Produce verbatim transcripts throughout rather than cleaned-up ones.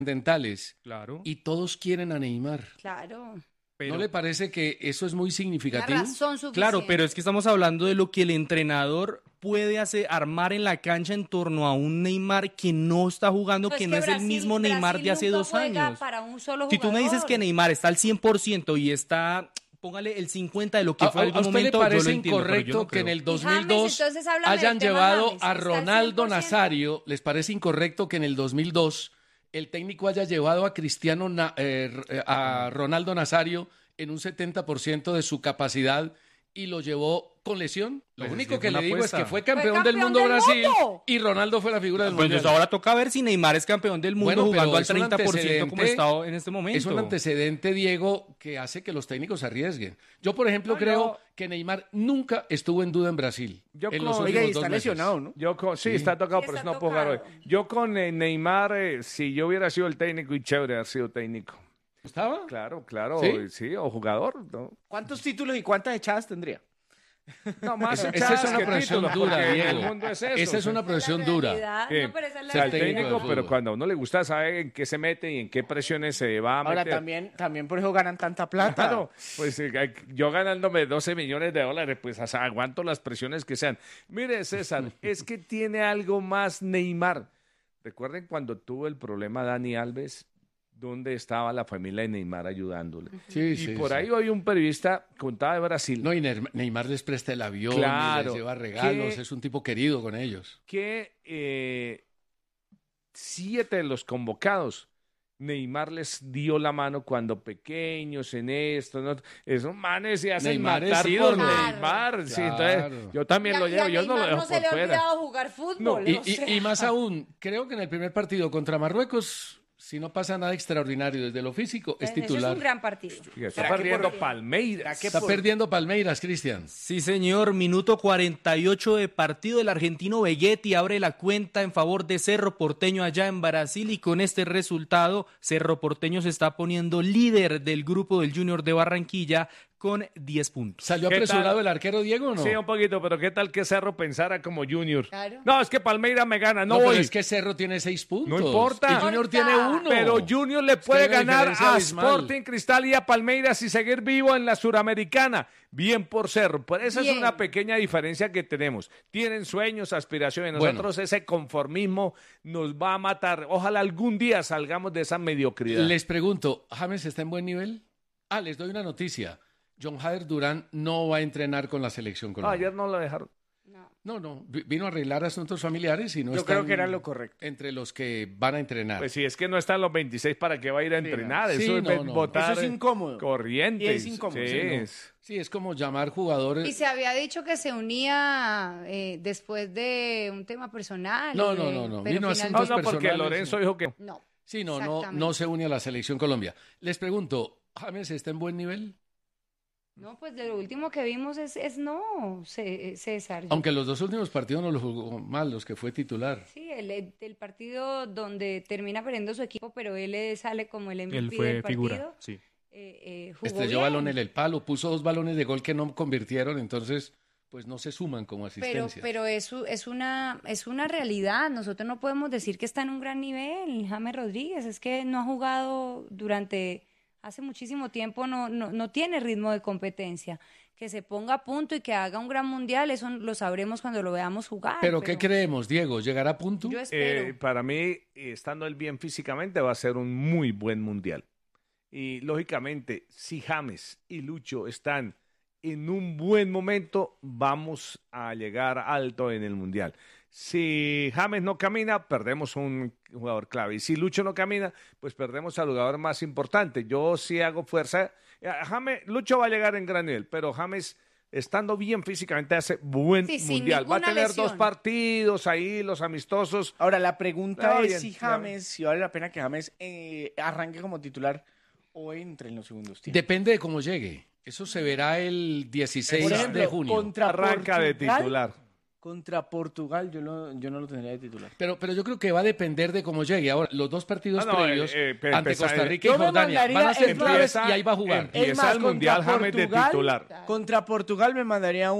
trascendentales. Claro. Y todos quieren a Neymar. Claro. Pero, ¿no le parece que eso es muy significativo? Una razón suficiente. Claro, pero es que estamos hablando de lo que el entrenador puede hacer, armar en la cancha en torno a un Neymar que no está jugando, Pues que que no es Brasil, el mismo Neymar Brasil de hace nunca dos juega años. Para un solo Si tú me dices que Neymar está al cien por ciento y está, póngale el cincuenta de lo que ¿A, fue a en algún usted le momento, yo lo parece entiendo, pero yo incorrecto no que en creo. el dos mil dos James, entonces háblame hayan del tema llevado James, a ¿está al Ronaldo cien por ciento? Nazario? ¿Les parece incorrecto que en el dos mil dos el técnico haya llevado a Cristiano Na- eh, a Ronaldo Nazario en un setenta por ciento de su capacidad y lo llevó con lesión? Lo Pues único sí, que fue le una digo apuesta. es que fue campeón, ¡Fue del campeón mundo del Brasil mundo! y Ronaldo fue la figura del Pues mundial. entonces ahora toca ver si Neymar es campeón del mundo Bueno, pero jugando al es un treinta por ciento como antecedente- está en este momento. Es un antecedente, Diego, que hace que los técnicos arriesguen. Yo, por ejemplo, No, creo no. que Neymar nunca estuvo en duda en Brasil. Yo en con- los Oiga, últimos Oiga, y dos está meses. lesionado, ¿no? Yo con, sí, Sí. está tocado, Sí, por eso está no puedo jugar hoy. tocado. Yo con eh, Neymar, eh, si yo hubiera sido el técnico, y chévere haber sido técnico. ¿Estaba? Claro, claro, ¿Sí? sí, o jugador, ¿no? ¿Cuántos títulos y cuántas echadas tendría? No, más Esa, echadas esa es una que profesión títulos, dura, porque Diego. el mundo es eso. Esa es una profesión dura. Sí. No, pero esa es la O sea, el técnico de técnico, fútbol. pero cuando a uno le gusta saber en qué se mete y en qué presiones se va a Ahora meter. también, también por eso ganan tanta plata. Claro, pues eh, yo ganándome doce millones de dólares, pues o sea, aguanto las presiones que sean. Mire, César, es que tiene algo más Neymar. Recuerden cuando tuvo el problema Dani Alves, ¿dónde estaba la familia de Neymar ayudándole? Sí, Y sí, por sí. ahí hoy un periodista contaba de Brasil No, y Neymar Neymar les presta el avión, y Claro. les lleva regalos, ¿Qué? es un tipo querido con ellos. que eh, siete de los convocados Neymar les dio la mano cuando pequeños en esto, ¿no? Esos manes se hacen Neymar es matar por ídolo. Neymar. Sí, entonces, Claro. yo también lo llevo, yo no lo dejo no se por le ha fuera. olvidado jugar fútbol. No, o Y, y- sea. y más aún, creo que en el primer partido contra Marruecos, si no pasa nada extraordinario desde lo físico, es Eso es titular. un gran partido. Está ¿Será que perdiendo por- Palmeiras. ¿Será que Está por- perdiendo Palmeiras, Cristian. Sí, señor. Minuto cuarenta y ocho de partido. El argentino Vegetti abre la cuenta en favor de Cerro Porteño allá en Brasil y con este resultado Cerro Porteño se está poniendo líder del grupo del Junior de Barranquilla con diez puntos. ¿Salió ¿Qué apresurado tal? el arquero Diego o no? Sí, un poquito, pero ¿qué tal que Cerro pensara como Junior? Claro. No, es que Palmeiras me gana, no, No, pero voy. es que Cerro tiene seis puntos. No importa. Y Junior No tiene importa. uno. Pero Junior le puede Es que hay una ganar diferencia a abismal. Sporting Cristal y a Palmeiras y seguir vivo en la Suramericana. Bien por Cerro. Por esa Bien. es una pequeña diferencia que tenemos. Tienen sueños, aspiraciones. Bueno. Nosotros ese conformismo nos va a matar. Ojalá algún día salgamos de esa mediocridad. Les pregunto, ¿James está en buen nivel? Ah, les doy una noticia. John Jader Durán no va a entrenar con la selección No, colombiana. ayer no lo dejaron. No. No, no, vi- vino a arreglar asuntos familiares y no Yo están creo que era lo correcto. entre los que van a entrenar. Pues si es que no están los veintiséis, ¿para qué va a ir a entrenar? no. Eso Sí, es no, no. botar Eso es incómodo. corriente. Y es incómodo, Sí, sí, no. es- Sí, es como llamar jugadores. Y se había dicho que se unía eh, después de un tema personal. No, y no, de- no, no, pero vino a finalmente- No, asuntos no, porque personales, Lorenzo sí. dijo que... No. Sí, no, no, Exactamente. no se une a la selección Colombia. Les pregunto, ¿James está en buen nivel? No, pues de lo último que vimos es, es no, C- César. Yo- Aunque los dos últimos partidos no los jugó mal, los que fue titular. Sí, el, el partido donde termina perdiendo su equipo, pero él eh, sale como el M V Él P fue del partido. figura, sí. eh, eh, jugó Estrelló bien. balón en el palo, puso dos balones de gol que no convirtieron, entonces pues no se suman como Pero, asistencia. pero es, u- es, una, es una realidad. Nosotros no podemos decir que está en un gran nivel, James Rodríguez. Es que no ha jugado durante hace muchísimo tiempo, no, no, no tiene ritmo de competencia. Que se ponga a punto y que haga un gran mundial, eso lo sabremos cuando lo veamos jugar. ¿Pero qué creemos, Diego? ¿Llegará a punto? Yo espero. Eh, para mí, eh, estando él bien físicamente, va a ser un muy buen mundial. Y lógicamente, si James y Lucho están en un buen momento, vamos a llegar alto en el mundial. Si James no camina, perdemos un jugador clave. Y si Lucho no camina, pues perdemos al jugador más importante. Yo sí hago fuerza. Eh, James, Lucho va a llegar en gran nivel, pero James, estando bien físicamente, hace buen Sí, sin mundial. Va a ninguna tener lesión. dos partidos ahí, los amistosos. Ahora, la pregunta No, es bien, si claro. James, si vale la pena que James eh, arranque como titular o entre en los segundos tiempos. Depende de cómo llegue. Eso se verá el dieciséis Por ejemplo, de junio. contra Arranca de Portugal, titular. Contra Portugal yo, lo- yo no lo tendría de titular. Pero, pero yo creo que va a depender de cómo llegue. Ahora, los dos partidos Ah, no, previos eh, eh, pe- ante empezar- Costa Rica yo y me Jordania mandaría van a ser el claves Empieza- y ahí va a jugar. Empieza el contra Mundial James de Portugal, titular. Contra Portugal me mandaría un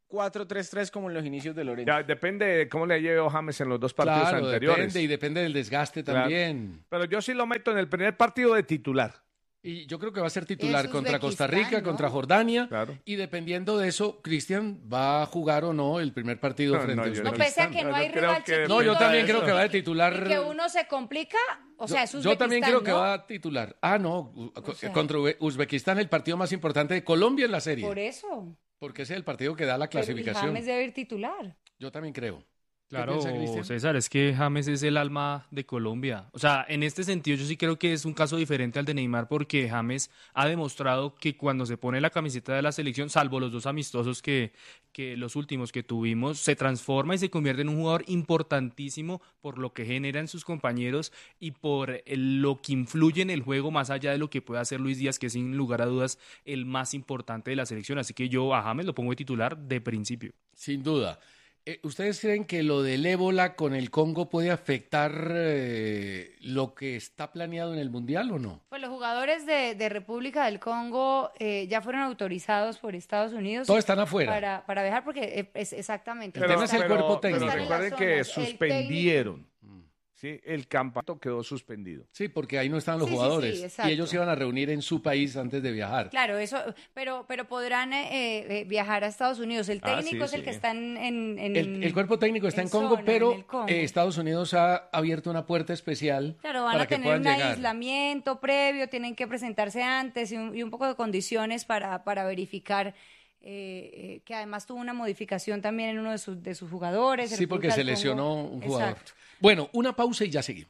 cuatro tres tres como en los inicios de Lorenzo. Ya, depende de cómo le lleve James en los dos partidos Claro, anteriores. depende y depende del desgaste Claro. también. Pero yo sí lo meto en el primer partido de titular. Y yo creo que va a ser titular Es contra Costa Uzbekistán, Rica, ¿no? contra Jordania. Claro. Y dependiendo de eso, Cristian va a jugar o no el primer partido No, frente no, a yo No, Uzbekistán. pese a que no Yo hay creo rival que- chiquito. No, yo Eso. también creo que va de titular. Y que uno se complica, o sea, es Yo Uzbekistán, también creo que ¿no? va a titular. Ah, no, u- O sea. contra Ube- Uzbekistán, el partido más importante de Colombia en la serie. Por eso. Porque ese es el partido que da la Pero clasificación. James debe ir titular. Yo también creo. ¿Qué Claro, piensa, Cristian? César, es que James es el alma de Colombia. O sea, en este sentido yo sí creo que es un caso diferente al de Neymar porque James ha demostrado que cuando se pone la camiseta de la selección, salvo los dos amistosos que, que los últimos que tuvimos, se transforma y se convierte en un jugador importantísimo por lo que genera en sus compañeros y por el- lo que influye en el juego más allá de lo que puede hacer Luis Díaz, que es sin lugar a dudas el más importante de la selección. Así que yo a James lo pongo de titular de principio. Sin duda. Eh, ¿Ustedes creen que lo del ébola con el Congo puede afectar eh, lo que está planeado en el Mundial o no? Pues los jugadores de, de República del Congo eh, ya fueron autorizados por Estados Unidos. Todos están afuera. Para, para viajar porque eh, es exactamente. El tema es el Están- cuerpo pero técnico. recuerden Están en que las zonas. El suspendieron. ¿Sí? El campeonato quedó suspendido. Sí, porque ahí no estaban los Sí, sí, sí, jugadores. exacto. y ellos se iban a reunir en su país antes de viajar. Claro, eso, pero, pero podrán eh, eh, viajar a Estados Unidos. El Ah, técnico sí, es el sí. que está en... en- en- El, el cuerpo técnico está en, en Congo, zona, pero en el Congo. eh, Estados Unidos ha abierto una puerta especial Claro, van para a que tener puedan un llegar. aislamiento previo, tienen que presentarse antes y un, y un poco de condiciones para, para verificar eh, eh, que además tuvo una modificación también en uno de sus, de sus jugadores. Sí, porque República se del lesionó Congo. un jugador. Exacto. Bueno, una pausa y ya seguimos.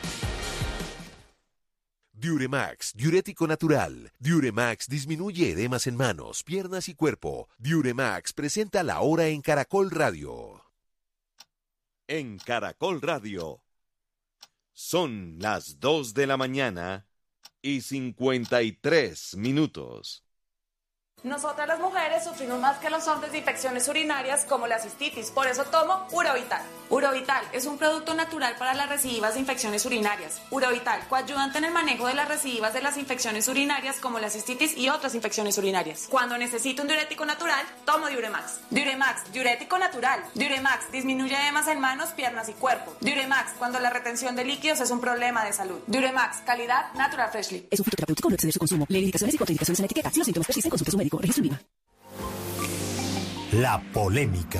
Diuremax, diurético natural. Diuremax disminuye edemas en manos, piernas y cuerpo. Diuremax presenta la hora en Caracol Radio. En Caracol Radio. Son las dos de la mañana y cincuenta y tres minutos. Nosotras las mujeres sufrimos más que los hombres de infecciones urinarias como la cistitis, por eso tomo Urovital. Urovital es un producto natural para las recidivas de infecciones urinarias. Urovital coayudante en el manejo de las recidivas de las infecciones urinarias como la cistitis y otras infecciones urinarias. Cuando necesito un diurético natural, tomo Diuremax. Diuremax, diurético natural. Diuremax disminuye edemas en manos, piernas y cuerpo. Diuremax, cuando la retención de líquidos es un problema de salud. Diuremax, calidad Natural Freshly. Es un fitoterapéutico, no exceder su consumo. Lee indicaciones y contraindicaciones en etiqueta. Si los síntomas persisten, consulte a su médico. Registro INVIMA. La polémica.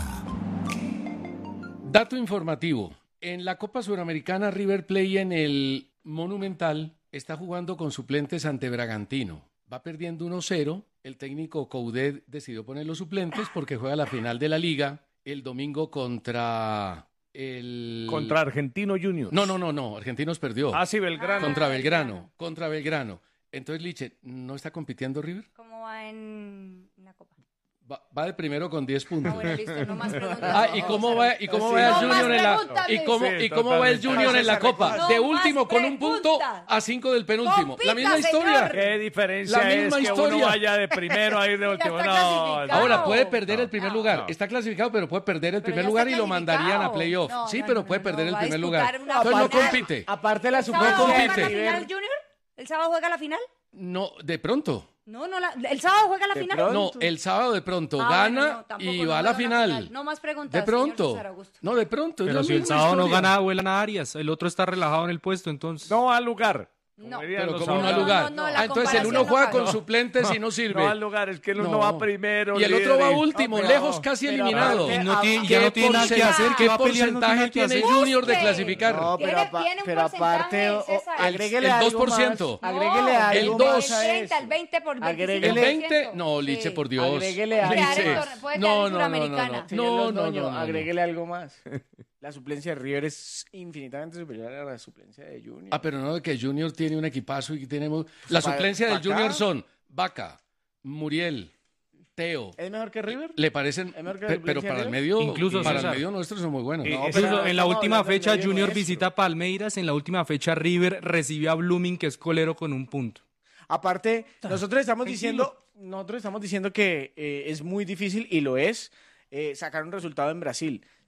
Dato informativo. En la Copa Suramericana, River Plate en el Monumental está jugando con suplentes ante Bragantino. Va perdiendo uno cero. El técnico Coudet decidió poner los suplentes porque juega la final de la Liga el domingo contra el... Contra Argentino Juniors. No, no, no, no. Argentinos perdió. Ah, sí, Belgrano. Contra Belgrano. Contra Belgrano. Entonces, Liche, ¿no está compitiendo River? ¿Cómo va en la Copa? Va, va de primero con diez puntos. Ah, bueno, listo, no más preguntas. Ah, ¿y cómo va, y cómo Sí. va el No Junior más en la preguntas, y cómo, Sí, y cómo va el totalmente. Junior en la Copa? No De más último con un punto preguntas. a cinco del penúltimo. Compita, La misma historia. señor. ¿Qué diferencia La es misma que historia. uno vaya de primero a ir de Ya último? está No, clasificado. Ahora puede perder el primer No, lugar. no. Está clasificado, pero puede perder el Pero primer ya lugar está y lo mandarían a clasificado. playoff. No, Sí, no, pero no, puede no, perder no, el va a primer disputar lugar. una Entonces no final. compite. Aparte de la ¿El sábado No juega compite. la final, Junior? ¿El sábado juega la final? No, de pronto. No, no, la- ¿el sábado juega la De final? pronto. No, el sábado de pronto Ah, gana bueno, no, tampoco y no va a la juega final. No más preguntas. De señor pronto. César Augusto. No, de pronto. es Pero la si el misma sábado no historia. gana, vuelan a Arias. El otro está relajado en el puesto, entonces. No al lugar. No. dirían Pero los como no al No, lugar. no, no, la Ah, entonces el comparación uno no juega vale. con suplentes y no sirve. No al lugar, es que el uno No. va primero. Y el líder otro va y- último, No, pero- lejos, casi pero eliminado. aparte- Y no tiene- ¿Qué ya no tiene nada que porcentaje- hacer, que ¿Qué va a pelear, no tiene porcentaje nada que tiene hacer. Junior de Busque. clasificar? No, pero, Tiene- apa- tiene un pero aparte, porcentaje, o- César. agréguele El algo dos por ciento. más. Agréguele No, algo el más dos. a El treinta, eso. el veinte por Agréguele- ¿El veinte? Sí. No, Liche, por Dios. Agréguele Puede quedar Liche. en torne- puede quedar No, en no, no, no, Suramericana. no. Señor No, no, Londoño, no, no. agréguele algo más. La suplencia de River es infinitamente superior a la suplencia de Junior. Ah, pero no, de que Junior tiene un equipazo y que tenemos... La Pa- suplencia pa' del acá. Junior son Vaca, Muriel, Teo. ¿Es mejor que River? Le parecen... ¿Es mejor que pe- la pero suplencia para el de medio... Incluso, para el César. medio nuestros son muy buenos. Y- No, Incluso pero en la estamos última hablando del fecha medio Junior nuestro. visita Palmeiras, en la última fecha River recibe a Blooming, que es colero, con un punto. Aparte, nosotros estamos Tranquilo. diciendo, nosotros estamos diciendo que eh, es muy difícil, y lo es, eh, sacar un resultado en Brasil.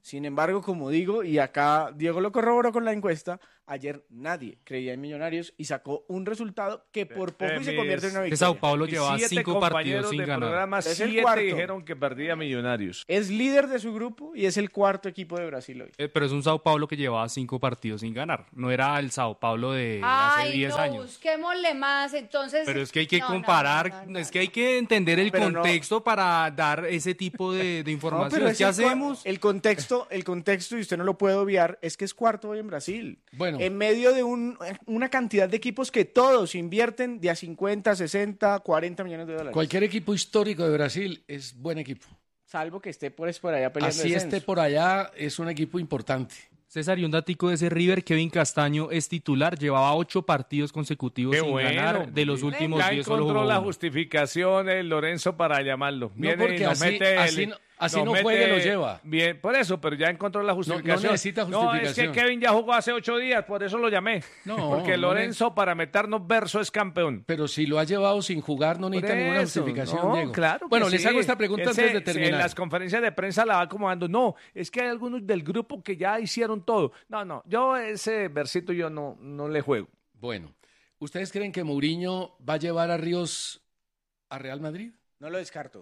Sin embargo, como digo, y acá Diego lo corroboró con la encuesta, ayer nadie creía en Millonarios y sacó un resultado que por poco y se convierte en una Que victoria. Sao Paulo Mis llevaba siete cinco partidos compañeros sin de ganar. programa, Es el siete cuarto. dijeron que perdía Millonarios. Es líder de su grupo y es el cuarto equipo de Brasil hoy. Eh, Pero es un Sao Paulo que llevaba cinco partidos sin ganar. No era el Sao Paulo de hace Ay, diez no, años. busquémosle más, entonces... Pero es que hay que No, no, comparar, no, no, no, es que hay que entender el Pero no- contexto para dar ese tipo de, de No, información. pero es ¿Qué el cua- hacemos? El contexto, el contexto, y usted no lo puede obviar, es que es cuarto hoy en Brasil. Bueno. En medio de un, una cantidad de equipos que todos invierten de a cincuenta, sesenta, cuarenta millones de dólares. Cualquier equipo histórico de Brasil es buen equipo. Salvo que esté por, por allá peleando Así descenso. esté por allá, es un equipo importante. César, y un datico de ese River, Kevin Castaño es titular, llevaba ocho partidos consecutivos Qué sin bueno. ganar, de los últimos Ya diez solo encontró jugó la uno. justificación el Lorenzo para llamarlo. No, Viene y porque nos así- mete el- así no- así nos no mete- juegue, lo lleva. Bien, por eso, pero ya encontró la justificación. necesita No, es que justificación. Kevin ya jugó hace ocho días, por eso lo llamé. No, porque no Lorenzo, para meternos verso, es campeón. Pero si lo ha llevado sin jugar, no necesita Por ninguna eso, justificación, no, Diego. claro que Bueno, les sí. hago esta pregunta Ese- antes de En terminar. las conferencias de prensa la va acomodando. No, es que hay algunos del grupo que ya hicieron todo. No, no, yo ese versito yo no, no le juego. Bueno, ¿ustedes creen que Mourinho va a llevar a Ríos a Real Madrid? No lo descarto.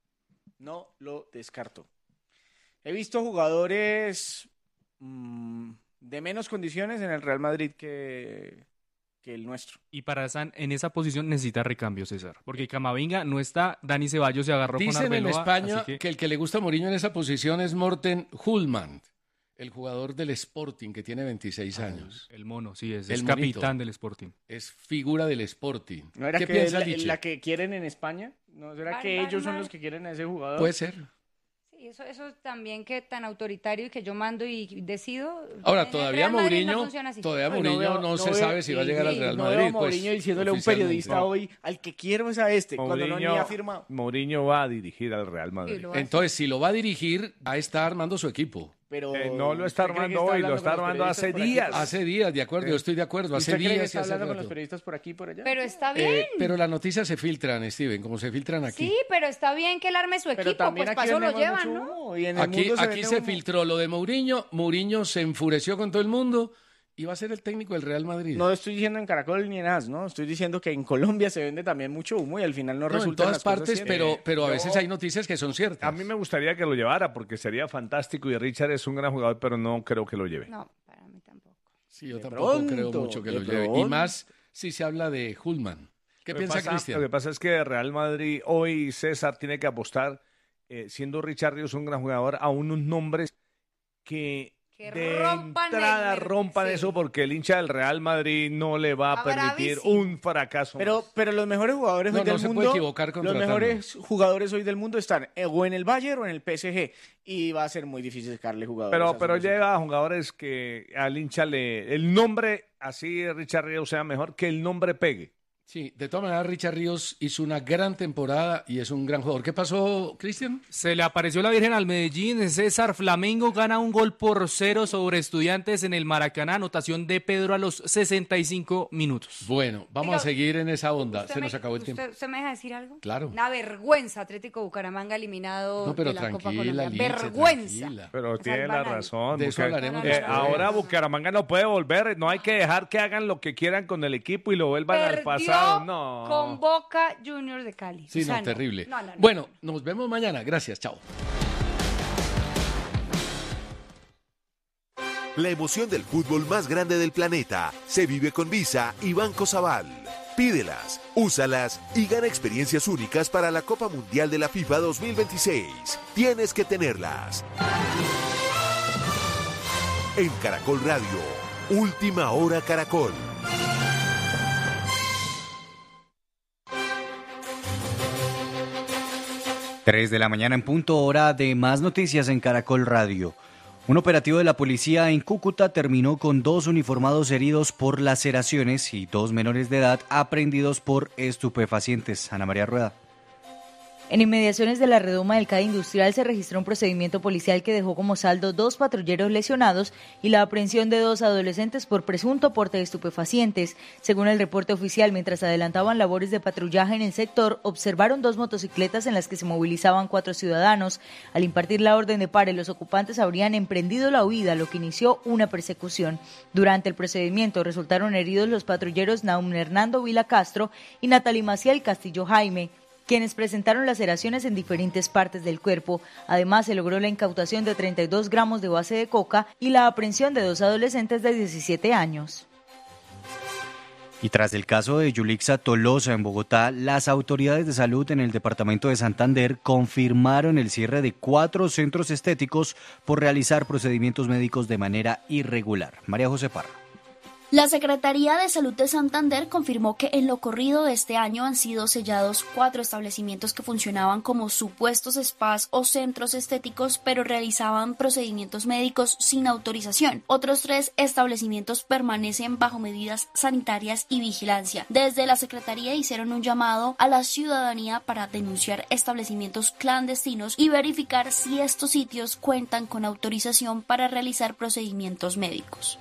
No lo descarto. He visto jugadores mm, de menos condiciones en el Real Madrid que, que el nuestro. Y para esa, en esa posición necesita recambio, César. Porque Camavinga no está, Dani Ceballos se agarró Dicen con en Arbeloa. España así que... que- el que le gusta a Mourinho en esa posición es Morten Hulman, el jugador del Sporting, que tiene veintiséis años. El mono, sí, es, El es monito. capitán del Sporting. Es figura del Sporting. ¿No era ¿Qué que piensa la, Liche? la que quieren en España? ¿No será que Bar- ellos son bar- los que quieren a ese jugador? Puede ser. Sí, eso, eso también que tan autoritario y que yo mando y decido. Ahora, En el todavía Real Madrid no Mourinho, funciona así. todavía Ay, Mourinho veo- no, se veo- sabe si va a y- llegar al y Real no Madrid. veo a pues, Mourinho diciéndole a un oficialmente. periodista hoy, al que quiero es a este, cuando no ni ha firmado. Mourinho va a dirigir al Real Madrid. Sí, lo va a Entonces, si lo va a dirigir, ahí está armando su equipo. Pero Eh, no lo está ¿usted cree que armando hoy, lo hablando está con los armando hace periodistas por aquí, días. por allá? Hace días, de acuerdo, yo estoy de acuerdo. Hace ¿Usted cree que días y está hace hablando con los rato. periodistas por aquí y por allá? Pero está bien. Eh, pero las noticias se filtran, Steven, como se filtran aquí. Sí, pero está bien que él arme su Pero equipo, también pues aquí para eso lo vendemos llevan, mucho ¿no? humo, y en el Aquí, mundo se aquí vende se humo. filtró lo de Mourinho. Mourinho se enfureció con todo el mundo y va a ser el técnico del Real Madrid. No estoy diciendo en Caracol ni en As, ¿no? Estoy diciendo que en Colombia se vende también mucho humo y al final no, No, en resulta todas partes, pero, pero a yo- veces hay noticias que son ciertas. A mí me gustaría que lo llevara porque sería fantástico y Richard es un gran jugador, pero no creo que lo lleve. No, para mí tampoco. Sí, yo De tampoco pronto, creo mucho que de lo lleve. Y pronto. más si se habla de Hulman. ¿Qué Lo que piensa pasa- Cristian? Lo que pasa es que Real Madrid hoy César tiene que apostar, eh, siendo Richard Ríos un gran jugador, a unos nombres que, Que de rompan el entrada mer- rompan sí. eso porque el hincha del Real Madrid no le va a Está permitir bravísimo. un fracaso Pero, más. pero los mejores jugadores No, hoy no del se mundo, puede equivocar los contratando. mejores jugadores hoy del mundo están eh, o en el Bayern o en el P S G y va a ser muy difícil sacarle jugadores. Pero, a pero esos llega a jugadores que al hincha le... El nombre, así Richard Ríos sea mejor, que el nombre pegue. Sí, de todas maneras, Richard Ríos hizo una gran temporada y es un gran jugador. ¿Qué pasó, Cristian? Se le apareció la Virgen al Medellín. César Flamengo gana un gol por cero sobre Estudiantes en el Maracaná. Anotación de Pedro a los sesenta y cinco minutos. Bueno, vamos Diga, a seguir en esa onda. ¿Usted Se me- nos acabó el tiempo. ¿Usted, usted me deja decir algo? Claro. Una vergüenza, Atlético Bucaramanga eliminado No, pero de la Copa tranquila, Colombia. Liche, Vergüenza. tranquila. Pero Esa tiene es la banal. razón. De eso Bucar- hablaremos Eh, después. ahora Bucaramanga no puede volver, no hay que dejar que hagan lo que quieran con el equipo y lo vuelvan al Perdió pasado. No. con Boca Juniors de Cali. Sí, O sea, no, terrible. No, no, no, bueno, no. nos vemos mañana. Gracias, chao. La emoción del fútbol más grande del planeta se vive con Visa y Banco Sabal. Pídelas, úsalas y gana experiencias únicas para la Copa Mundial de la FIFA dos mil veintiséis. Tienes que tenerlas. En Caracol Radio, Última Hora Caracol. tres de la mañana en punto, hora de más noticias en Caracol Radio. Un operativo de la policía en Cúcuta terminó con dos uniformados heridos por laceraciones y dos menores de edad aprehendidos por estupefacientes. Ana María Rueda. En inmediaciones de la redoma del C A D Industrial se registró un procedimiento policial que dejó como saldo dos patrulleros lesionados y la aprehensión de dos adolescentes por presunto porte de estupefacientes. Según el reporte oficial, mientras adelantaban labores de patrullaje en el sector, observaron dos motocicletas en las que se movilizaban cuatro ciudadanos. Al impartir la orden de pare, los ocupantes habrían emprendido la huida, lo que inició una persecución. Durante el procedimiento resultaron heridos los patrulleros Naum Hernando Vila Castro y Natalie Maciel Castillo Jaime, quienes presentaron laceraciones en diferentes partes del cuerpo. Además, se logró la incautación de treinta y dos gramos de base de coca y la aprehensión de dos adolescentes de diecisiete años. Y tras el caso de Yulixa Tolosa en Bogotá, las autoridades de salud en el departamento de Santander confirmaron el cierre de cuatro centros estéticos por realizar procedimientos médicos de manera irregular. María José Parra. La Secretaría de Salud de Santander confirmó que en lo corrido de este año han sido sellados cuatro establecimientos que funcionaban como supuestos spas o centros estéticos, pero realizaban procedimientos médicos sin autorización. Otros tres establecimientos permanecen bajo medidas sanitarias y vigilancia. Desde la Secretaría hicieron un llamado a la ciudadanía para denunciar establecimientos clandestinos y verificar si estos sitios cuentan con autorización para realizar procedimientos médicos.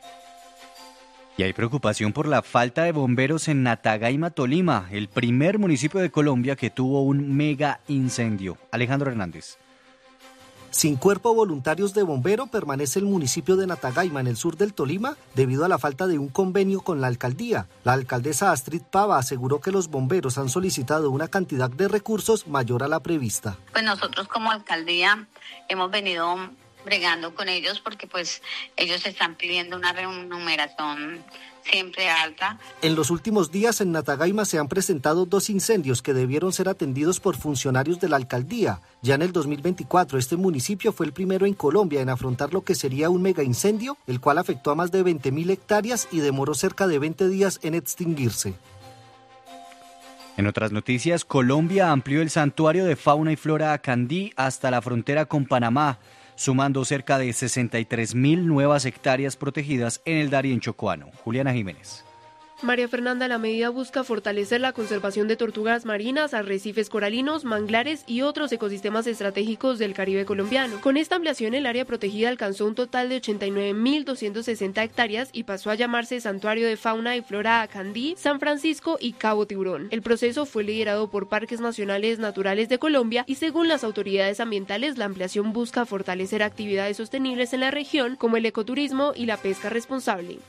Y hay preocupación por la falta de bomberos en Natagaima, Tolima, el primer municipio de Colombia que tuvo un mega incendio. Alejandro Hernández. Sin cuerpo voluntarios de bombero permanece el municipio de Natagaima en el sur del Tolima debido a la falta de un convenio con la alcaldía. La alcaldesa Astrid Pava aseguró que los bomberos han solicitado una cantidad de recursos mayor a la prevista. Pues nosotros como alcaldía hemos venido bregando con ellos porque pues ellos están pidiendo una remuneración siempre alta. En los últimos días en Natagaima se han presentado dos incendios que debieron ser atendidos por funcionarios de la alcaldía. Ya en el dos mil veinticuatro este municipio fue el primero en Colombia en afrontar lo que sería un mega incendio, el cual afectó a más de veinte mil hectáreas y demoró cerca de veinte días en extinguirse. En otras noticias, Colombia amplió el santuario de fauna y flora Acandí hasta la frontera con Panamá, sumando cerca de sesenta y tres mil nuevas hectáreas protegidas en el Darién chocuano. Juliana Jiménez. María Fernanda, la medida busca fortalecer la conservación de tortugas marinas, arrecifes coralinos, manglares y otros ecosistemas estratégicos del Caribe colombiano. Con esta ampliación, el área protegida alcanzó un total de ochenta y nueve mil doscientas sesenta hectáreas y pasó a llamarse Santuario de Fauna y Flora Acandí, San Francisco y Cabo Tiburón. El proceso fue liderado por Parques Nacionales Naturales de Colombia y, según las autoridades ambientales, la ampliación busca fortalecer actividades sostenibles en la región, como el ecoturismo y la pesca responsable.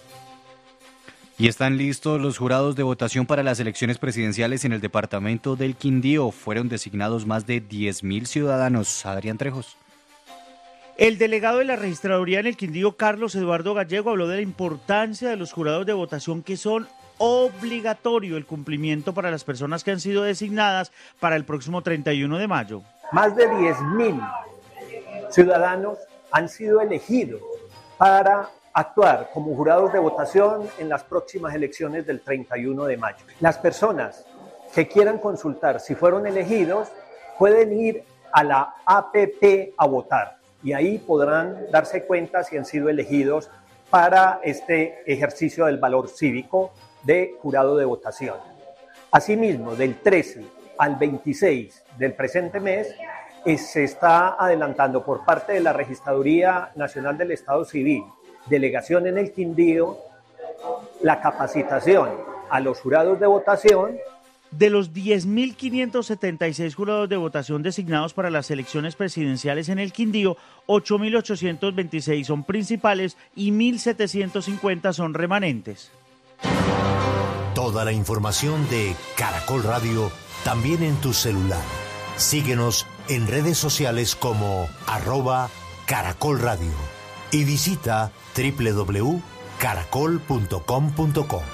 Y están listos los jurados de votación para las elecciones presidenciales en el departamento del Quindío. Fueron designados más de diez mil ciudadanos. Adrián Trejos. El delegado de la registraduría en el Quindío, Carlos Eduardo Gallego, habló de la importancia de los jurados de votación, que son obligatorio el cumplimiento para las personas que han sido designadas para el próximo treinta y uno de mayo. Más de diez mil ciudadanos han sido elegidos para actuar como jurados de votación en las próximas elecciones del treinta y uno de mayo. Las personas que quieran consultar si fueron elegidos pueden ir a la A P P a votar y ahí podrán darse cuenta si han sido elegidos para este ejercicio del valor cívico de jurado de votación. Asimismo, del trece al veintiséis del presente mes eh, se está adelantando por parte de la Registraduría Nacional del Estado Civil, delegación en el Quindío, la capacitación a los jurados de votación. De los diez mil quinientos setenta y seis jurados de votación designados para las elecciones presidenciales en el Quindío, ocho mil ochocientos veintiséis son principales y mil setecientos cincuenta son remanentes. Toda la información de Caracol Radio también en tu celular. Síguenos en redes sociales como arroba Caracol Radio y visita doble u doble u doble u punto caracol punto com punto co.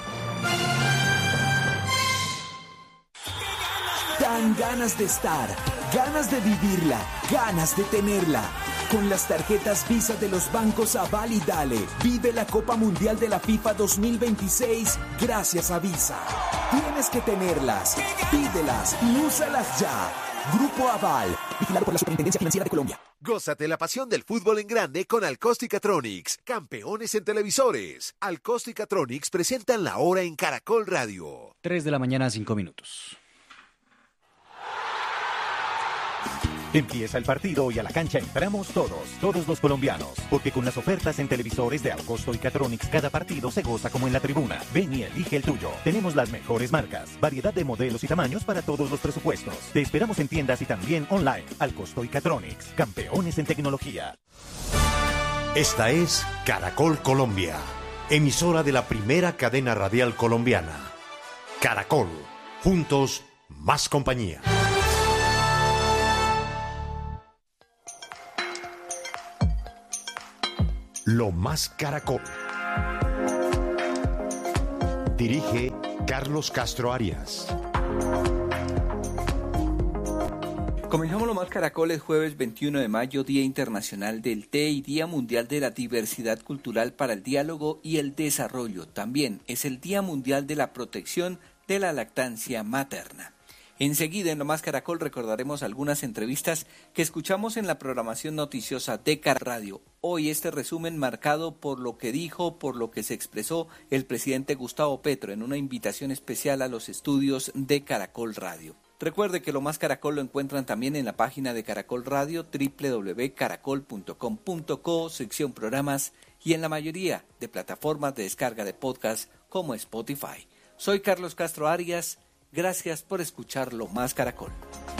Dan ganas de estar, ganas de vivirla, ganas de tenerla. Con las tarjetas Visa de los bancos Aval y Dale, vive la Copa Mundial de la FIFA dos mil veintiséis gracias a Visa. Tienes que tenerlas, pídelas y úsalas ya. Grupo Aval, vigilado por la Superintendencia Financiera de Colombia. Gózate la pasión del fútbol en grande con Alcosticatronics, campeones en televisores. Alcosticatronics presentan la hora en Caracol Radio. tres de la mañana, cinco minutos. Empieza el partido y a la cancha entramos todos, todos los colombianos, porque con las ofertas en televisores de Alcosto y Catronics cada partido se goza como en la tribuna. Ven y elige el tuyo. Tenemos las mejores marcas, variedad de modelos y tamaños para todos los presupuestos. Te esperamos en tiendas y también online. Alcosto y Catronics, campeones en tecnología. Esta es Caracol Colombia, emisora de la primera cadena radial colombiana. Caracol, juntos, más compañía. Lo más Caracol. Dirige Carlos Castro Arias. Comenzamos Lo más Caracol el jueves veintiuno de mayo, Día Internacional del Té y Día Mundial de la Diversidad Cultural para el Diálogo y el Desarrollo. También es el Día Mundial de la Protección de la Lactancia Materna. Enseguida en Lo más Caracol recordaremos algunas entrevistas que escuchamos en la programación noticiosa de Caracol Radio. Hoy este resumen marcado por lo que dijo, por lo que se expresó el presidente Gustavo Petro en una invitación especial a los estudios de Caracol Radio. Recuerde que Lo más Caracol lo encuentran también en la página de Caracol Radio, doble u doble u doble u punto caracol punto com punto co, sección programas, y en la mayoría de plataformas de descarga de podcast como Spotify. Soy Carlos Castro Arias. Gracias por escuchar Lo más Caracol.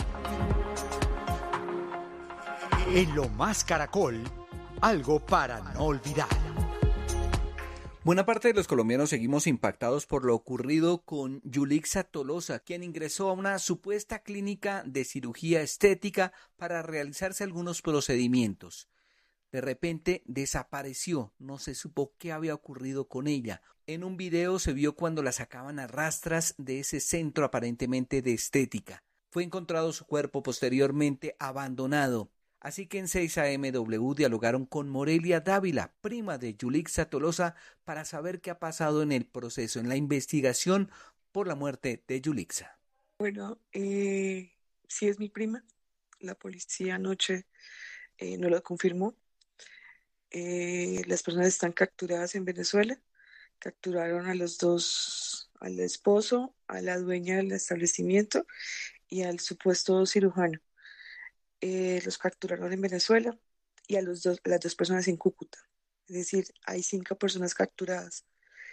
En Lo más Caracol, algo para no olvidar. Buena parte de los colombianos seguimos impactados por lo ocurrido con Yulixa Tolosa, quien ingresó a una supuesta clínica de cirugía estética para realizarse algunos procedimientos. De repente desapareció, no se supo qué había ocurrido con ella. En un video se vio cuando la sacaban a rastras de ese centro aparentemente de estética. Fue encontrado su cuerpo posteriormente abandonado. Así que en seis A M W dialogaron con Morelia Dávila, prima de Yulixa Tolosa, para saber qué ha pasado en el proceso, en la investigación por la muerte de Yulixa. Bueno, eh, sí es mi prima. La policía anoche eh, no lo confirmó. Eh, las personas están capturadas en Venezuela. Capturaron a los dos, al esposo, a la dueña del establecimiento y al supuesto cirujano. Eh, los capturaron en Venezuela y a los dos, las dos personas en Cúcuta. Es decir, hay cinco personas capturadas.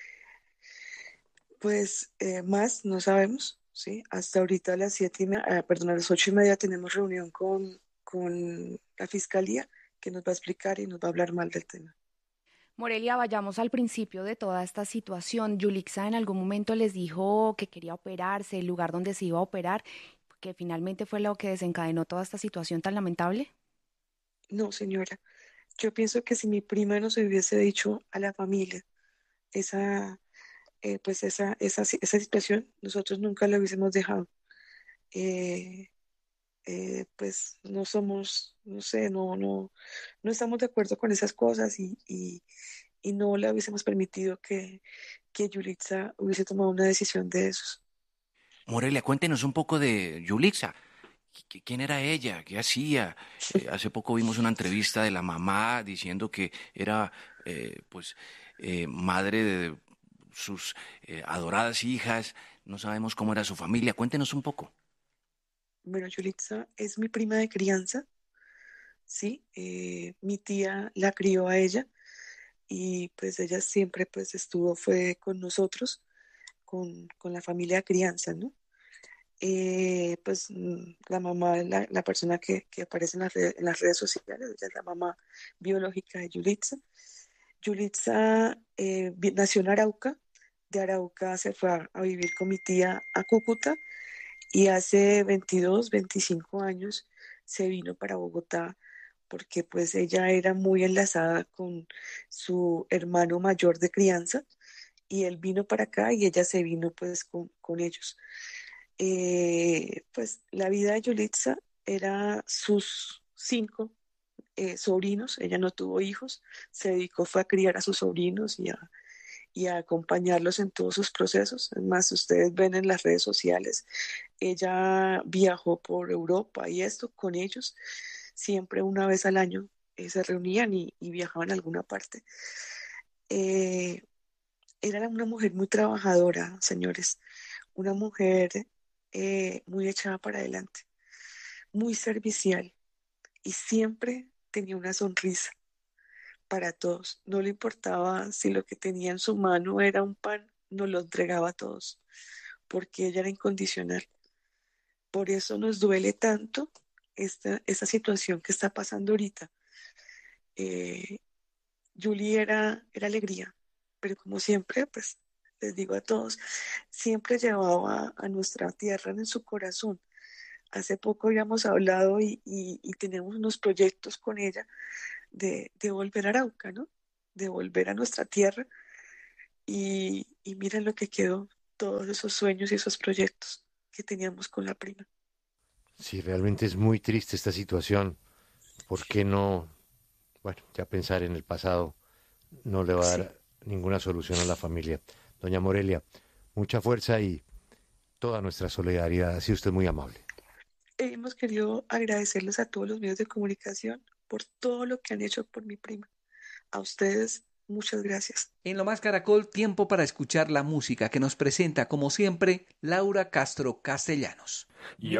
Pues eh, más no sabemos, ¿sí? Hasta ahorita a las siete y media, eh, perdón, a las ocho y media tenemos reunión con, con la fiscalía que nos va a explicar y nos va a hablar mal del tema. Morelia, vayamos al principio de toda esta situación. Yulixa en algún momento les dijo que quería operarse, el lugar donde se iba a operar, que finalmente fue lo que desencadenó toda esta situación tan lamentable. No, señora. Yo pienso que si mi prima nos hubiese dicho a la familia esa, eh, pues esa, esa, esa situación, nosotros nunca la hubiésemos dejado. Eh, eh, pues no somos, no sé, no, no, no estamos de acuerdo con esas cosas y, y, y no le hubiésemos permitido que, que Yulixa hubiese tomado una decisión de esos. Morelia, cuéntenos un poco de Yulixa. ¿Quién era ella? ¿Qué hacía? Eh, hace poco vimos una entrevista de la mamá diciendo que era eh, pues eh, madre de sus eh, adoradas hijas. No sabemos cómo era su familia. Cuéntenos un poco. Bueno, Yulixa es mi prima de crianza, ¿sí? Eh, mi tía la crió a ella y pues ella siempre pues estuvo, fue con nosotros, con, con la familia de crianza, ¿no? Eh, pues la mamá, la, la persona que, que aparece en las, redes, en las redes sociales, ella es la mamá biológica de Yulixa. Yulixa eh, nació en Arauca, de Arauca se fue a, a vivir con mi tía a Cúcuta y hace veintidós, veinticinco años se vino para Bogotá porque pues ella era muy enlazada con su hermano mayor de crianza y él vino para acá y ella se vino pues con, con ellos. Eh, pues la vida de Yulixa era sus cinco eh, sobrinos, ella no tuvo hijos, se dedicó fue a criar a sus sobrinos y a, y a acompañarlos en todos sus procesos. Es más, ustedes ven en las redes sociales, ella viajó por Europa y esto con ellos, siempre una vez al año eh, se reunían y, y viajaban a alguna parte. Eh, era una mujer muy trabajadora, señores, una mujer eh, muy echada para adelante, muy servicial, y siempre tenía una sonrisa para todos. No le importaba si lo que tenía en su mano era un pan, nos lo entregaba a todos, porque ella era incondicional. Por eso nos duele tanto esta, esta situación que está pasando ahorita. Eh, Julie era, era alegría, pero como siempre, pues les digo a todos, siempre llevaba a nuestra tierra en su corazón. Hace poco habíamos hablado y, y, y tenemos unos proyectos con ella de, de volver a Arauca, ¿no? De volver a nuestra tierra. Y, y miren lo que quedó, todos esos sueños y esos proyectos que teníamos con la prima. Sí, realmente es muy triste esta situación. ¿Por qué no? Bueno, ya pensar en el pasado no le va a dar sí. ninguna solución a la familia. Doña Morelia, mucha fuerza y toda nuestra solidaridad. Ha sido usted muy amable. Hemos querido agradecerles a todos los medios de comunicación por todo lo que han hecho por mi prima. A ustedes, muchas gracias. En Lo Más Caracol, tiempo para escuchar la música que nos presenta, como siempre, Laura Castro Castellanos. Yo